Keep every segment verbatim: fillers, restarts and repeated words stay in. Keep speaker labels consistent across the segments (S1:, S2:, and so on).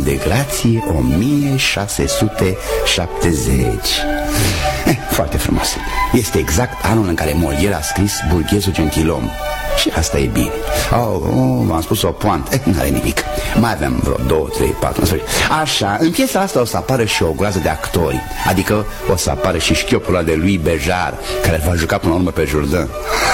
S1: de grație o mie șase sute șaptezeci. eh, Foarte frumos. Este exact anul în care Molière a scris Burghezul Gentilom. Și asta e bine. Oh, oh, v-am spus o poantă. Eh, n-are nimic. Mai avem vreo două, trei, patru. Așa, în piesa asta o să apară și o groază de actori. Adică o să apară și șchiopul ăla de lui Bejar, care va juca până la urmă pe Jourdan.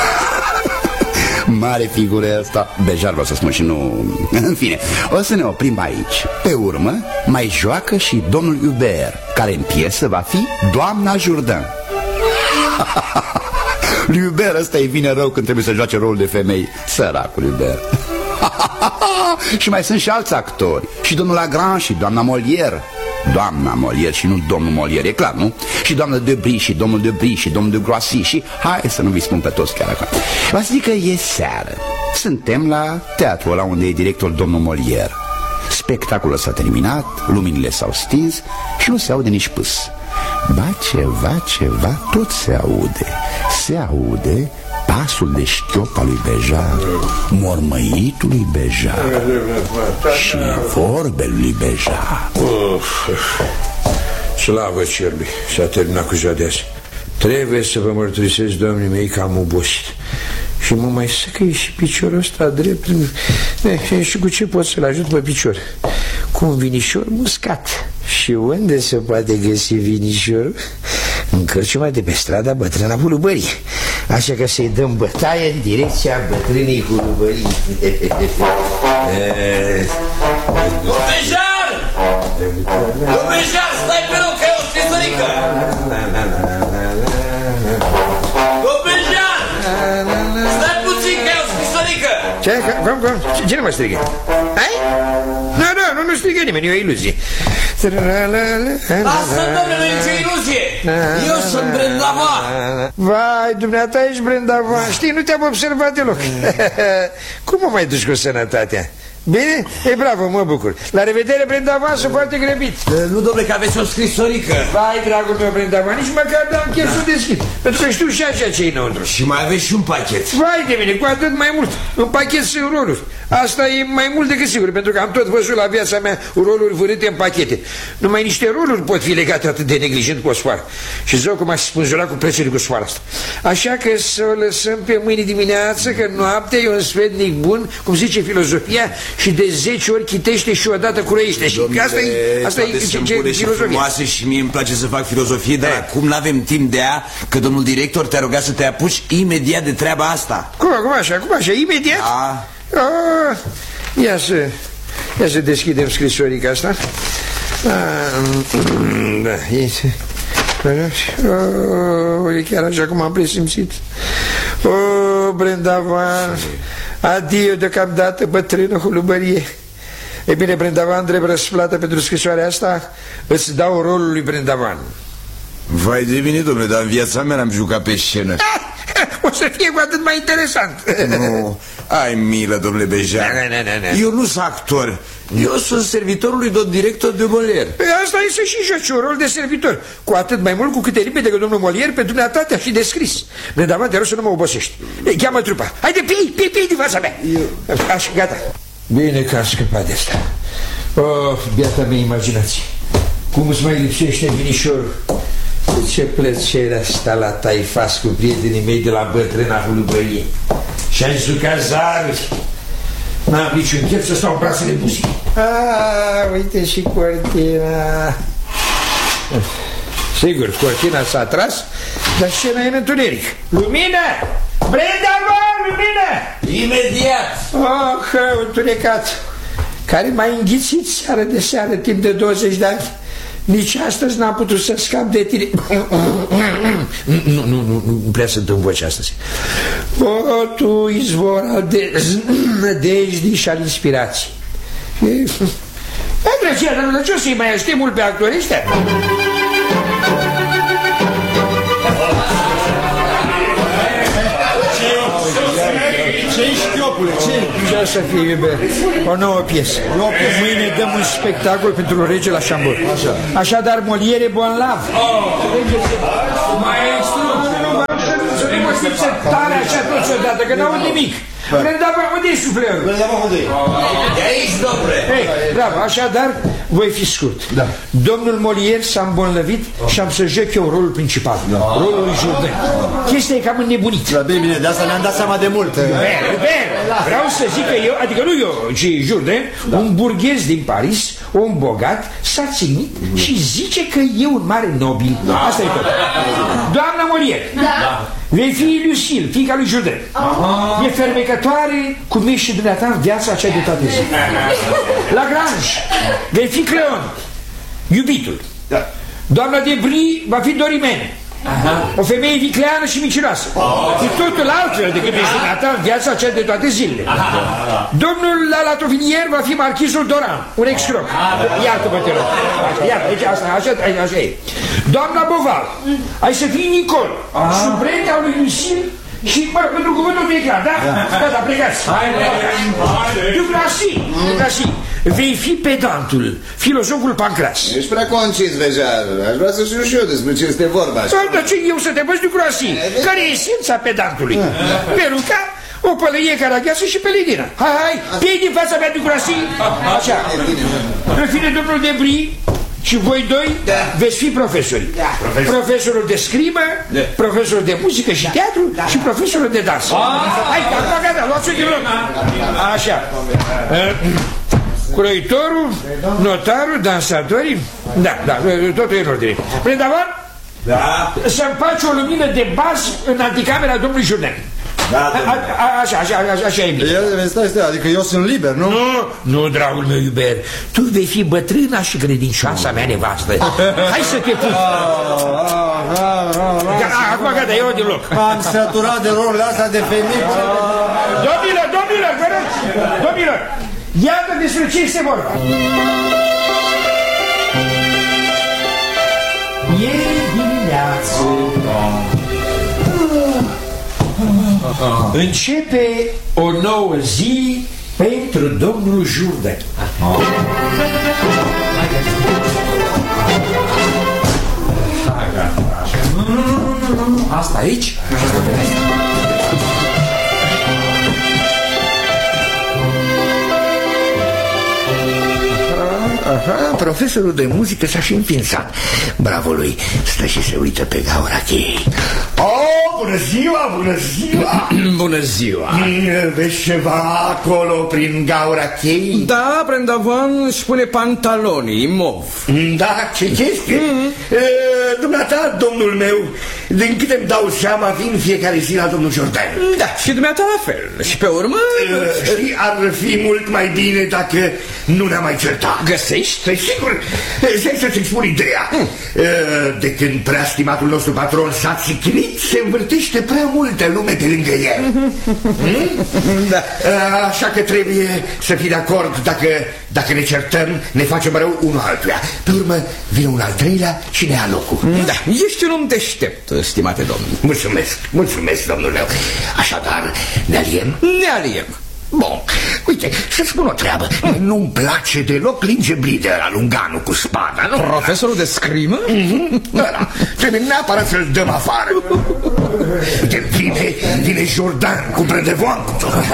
S1: Mare figură asta. Bejar vreau să spun și nu... În fine, o să ne oprim aici. Pe urmă mai joacă și domnul Hubert, care în piesă va fi doamna Jourdan. Lui Hubert ăsta îi vine rău când trebuie să joace rolul de femei. Săracul Hubert. Și mai sunt și alți actori. Și domnul Lagrange și doamna Molière. Doamna Molière și nu domnul Molière, e clar, nu? Și doamna Debris și domnul Debris și domnul de Groasy. Și hai să nu vi spun pe toți chiar acum. V-ați zic că e seară. Suntem la teatrul ăla unde e director domnul Molière. Spectacolul s-a terminat, luminile s-au stins și nu se aude nici pâs. Ba ceva, ceva, tot se aude. Se aude pasul de șchiop al lui Bejar, mormăitul lui Bejar și vorbele lui Bejar.
S2: Uf, slavă cerului, s-a terminat cu ziua de azi. Trebuie să vă mărturisesc, domnii mei, că am obosit. Și mă mai săcăie și piciorul ăsta drept. E, și cu ce pot să-l ajut pe picior? Cu un vinișor muscat. Și unde se poate găsi vinișorul? În cărciuma de pe strada Bătrâna Hulubării. Așa că să-i dăm bătaie în direcția Bătrânei Hulubării.
S3: Bejar! Bejar, stai pe loc, că e o scrisorică! Bejar! Stai puțin, că e o scrisorică!
S2: Ce? Cum, cum? Cine mă strigă? Hai? Nu, nu, nu, nu strigă nimeni, e o iluzie.
S3: Lasă, domnule, nu e nicio iluzie! Eu sunt Brendavan!
S2: Vai, dumneata ești Brendavan. Știi, nu te-am observat deloc. Cum mă mai duci cu sănătatea? Bine? E bravo, mă bucur. La revedere, Brendavan, sunt foarte grăbit.
S3: Nu, domnule, că aveți o scrisorică.
S2: Vai, dragul meu, Brendavan, nici măcar n-am chef să deschid, pentru că știu și așa ce-i înăuntru.
S3: Și mai aveți și un pachet.
S2: Vai de mine, cu atât mai mult. Un pachet sunt roluri. Asta e mai mult decât sigur, pentru că am tot văzut la viața mea roluri vârâte în pachete. Numai niște roluri pot fi legate atât de neglijent cu o sfoară. Și zău cum aș spânzura cu prețele cu sfoara asta. Așa că să o lăsăm pe mâine dimineață, că noaptea e un sfetnic bun, cum zice filozofia, și de zece ori chitește și odată curește. Și
S3: domnule,
S2: asta e, asta e ce, ce, filozofia.
S3: Frumoase și mie îmi place să fac filozofie, dar acum n-avem timp de ea, că domnul director te-a rugat să te apuci imediat de treaba asta.
S2: Cum, cum așa, cum așa, imediat?
S3: Da.
S2: Ah, ia să, ia să deschidem scrisorica asta. Ah, da, este. Oh, e chiar așa cum am presimțit. Oh, Brendavan, adio deocamdată, bătrână Hulubărie. E bine, Brendavan, drept răsplată pentru scrisoarea asta, îți dau rolul lui Brendavan.
S4: Vai de bine, domnule, dar în viața mea n-am jucat pe scenă.
S2: O să fie cu atât mai interesant.
S4: Nu, ai milă, domnule Bejar. Eu nu sunt actor. Eu sunt servitorul lui domn director de Molière.
S2: Asta e să și joci un rol de servitor. Cu atât mai mult cu cât e limpede că domnul Molière pe dumneata te-a și descris. Brendavan, te rog să nu mă obosești. Ei, cheamă trupa. Haide, pii, pii, pii din fața mea. Eu... Așa, gata. Bine că am scăpat de asta. Oh, biata mea imaginație. Cum îți mai lipsește vinișorul. Ce plăcere asta la taifas cu prietenii mei de la Bătrâna Hulubărie. Și-am jucat zaruri. N-am niciun chef să stau în brațele buzii. Ah, uite și cortina. Sigur, cortina s-a tras, dar scena e în întuneric. Lumină! Brendavan, lumină!
S3: Imediat!
S2: Oh, întunecat, care m-a înghițit seară de seară timp de douăzeci de ani. Nici astăzi n-am putut să scap de tine. Nu, nu, nu, nu prea sunt în voce astăzi. O, tu, izvor al nădejdii și al inspirației. Hai, drăgia, dar ce o să-i mai aștept mult pe actorii ăștia?
S5: Ce-i șchiopule? Ce?
S2: Ce o să fie, iube? O nouă piesă. Mâine dăm un spectacol pentru rege la Chambord. Așadar, Molière bonlav.
S3: Maestru!
S2: Să nu mă simțe tare așa toți odată, că n-aud nimic. Brândavan, unde e suflerul?
S5: Brândavan, unde e?
S3: De aici, domnule.
S2: Hei, bravo, așadar, voi fi scurt.
S1: Da.
S2: Domnul Molière s-a îmbolnăvit și am să joc eu rolul principal, rolul lui Jourdain. Chestia e cam înnebunit.
S5: Da, bine, bine, de asta ne-am dat seama de mult.
S2: Bine, bine, vreau să zic că eu, adică nu eu, ci Jourdain, un burghez din Paris, om bogat, s-a ținut și zice că e un mare nobil. Asta e tot. Doamna Molière, vei fi Lucille, fiica lui Jourdain. E fermecătoare cum ești și dumneata în viața aceea de toate zi. Lagrange, vei fi Cleon, iubitul. Doamna de Brie va fi Dorimene, o femeie vicleană și micinoasă. Și totul altfel decât ești dumneata în viața aceea de toate zilele. Domnul la Latrovinier va fi marchizul Doran, un excroc. Iartă-mă, te rog. Iartă, deci asta, așa, așa e. Doamna Boval, ai să fii Nicol, subreta lui Lucille. Și, mă rog, pentru cuvântul nu e clar, da? Da, da, plecați. Ducrasi, Ducrasi, vei fi pedantul, filozoful Pancras.
S6: Ești prea concis deja, aș vrea să știu și eu despre ce este vorba.
S2: Dar ce eu să te văd, Ducrasi? Care e esența pedantului? Peruca, o pălăie caragheasă și peledina. Hai, hai, piei din fața mea, Ducrasi. Așa. În fine, domnul de Brie și voi doi da. veți fi profesori. Da. Profesor. Profesorul de scrimă, da. profesorul de muzică și teatru da. și profesorul de dans. Ah. Hai, acum gata, luați-o din loc. Așa. Croitorul, notarul, dansatorii. Da, da, totul e în ordine. Brândavan, da. să-mi faci o lumină de bază în anticamera domnului Jourdain. Da, așa, așa, așa, așa e bine.
S5: Stai, stai, adică eu sunt liber, nu?
S2: Nu, nu, dragul meu iuber. Tu vei fi bătrâna și credincioasa mea nevastă. Hai să te pup. Acum gata, eu din loc.
S5: Am săturat de rolurile astea de femei.
S2: Domnilor, domnilor, vă rog, domnilor, iată despre ce este vorba. Ieri dimineață începe o nouă zi pentru domnul Jourdain. Asta aici? Aha, profesorul de muzică s-a și înființat. Bravo lui, stă și se uită pe gaura cheii.
S7: Oh, bună ziua, bună ziua!
S2: Bună ziua!
S7: Vezi ceva acolo prin gaura cheii?
S8: Da, Brândavan își pune pantalonii mov.
S7: Da, ce chestie? Mm-hmm. e, dumneata, domnul meu, din câte îmi dau seama, vin fiecare zi la domnul Jourdain.
S8: Da, și dumneata la fel. Și pe urmă...
S7: E, știi, ar fi mult mai bine dacă nu ne-am mai certat.
S8: Găsești?
S7: Păi sigur, să-i să-ți spun ideea. Mm. De când prea stimatul nostru patron s-a țicnit, se învârtește prea multă lume pe lângă el. Mm? Da. Așa că trebuie să fii de acord dacă, dacă ne certăm, ne facem rău unul altuia. Pe urmă vine un al treilea și ne ia locul.
S8: Da, ești un om deștept, stimate domn.
S7: Mulțumesc, mulțumesc, domnul meu. Așadar, ne aliem?
S8: Ne aliem.
S7: Bun, uite, să spun o treabă. Nu-mi place deloc lingebride la lunganul cu spada, nu?
S8: Profesorul de scrimă?
S7: Mm-hmm. Da, trebuie neapărat să-l dăm afară. Uite, vine, vine Jourdain cu Brândavan.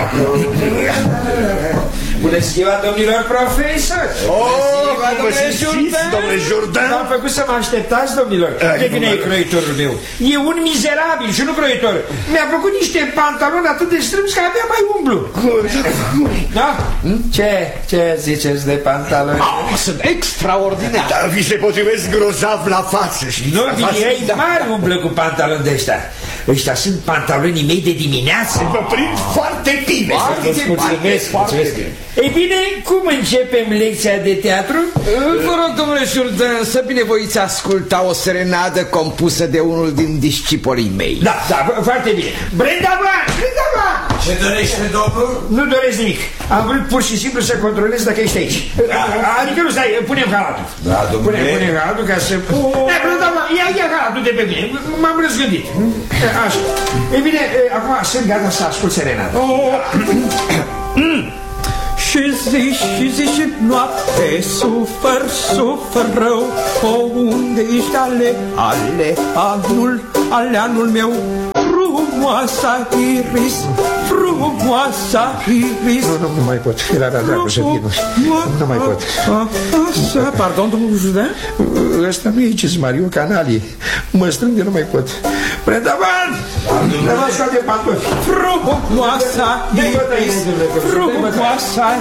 S2: Bună ziua, domnilor profesori!
S7: Oh, cum vă simțiți, domnule Jourdain?
S2: M-am făcut să mă așteptați, domnilor. De bine e croitorul meu. E un mizerabil și nu croitor. Mi-a făcut niște pantaloni atât de strâmți că abia mai umblu. Da? Ce? Ce ziceți de pantaloni?
S8: Oh, sunt extraordinari.
S7: Da, vi se potrivesc grozav la față, știți?
S2: Nu, bine, ei mari umblă cu pantaloni de ăștia. Ăștia sunt pantalonii mei de dimineață.
S7: Vă prind foarte bine.
S2: Mulțumesc, mulțumesc. Ei bine, cum începem lecția de teatru?
S8: Vă rog, domnule Jourdain, să binevoiți asculta o serenadă compusă de unul din discipolii mei.
S2: Da, da, foarte bine. Brândavan, Brândavan!
S3: Ce dorește, domnul?
S2: Nu doresc nimic. Am vrut pur și simplu să controlez dacă ești aici. Da. Adică nu, stai, punem halatul.
S3: Da, domnule.
S2: Punem, punem halatul ca să... Oh. Da, Brândavan, ia, ia halatul de pe mine. M-am răzgândit. Așa. Ei bine, acum sunt gata să ascult serenada. Oh.
S8: Și zi și zi și noapte sufăr, sufăr rău. O, unde ești ale, ale, anul, ale anul meu? Frumoasa iris, frumoasa Frumoasa iris.
S2: Nu, nu, nu mai pot. La dracu să vin. Nu mai pot.
S8: Pardon, domnul Judean?
S2: Ăsta nu e Cismariu Canali. Mă strâng de nu mai pot. Predavan! Predavan, scoate pantofi.
S8: Frumoasa iris. Frumoasa